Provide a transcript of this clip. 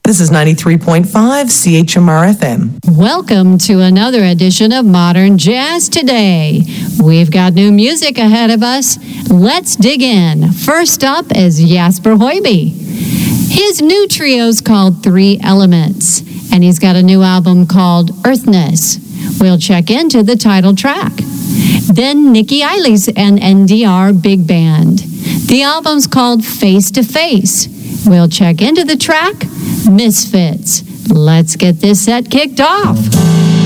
This is 93.5 CHMR FM. Welcome to another edition of Modern Jazz Today. We've got new music ahead of us. Let's dig in. First up is Jasper Hoiby. His new trio's called Three Elements, and he's got a new album called Earthness. We'll check into the title track. Then Nikki Eilis and NDR Big Band. The album's called Face to Face. We'll check into the track Misfits. Let's get this set kicked off.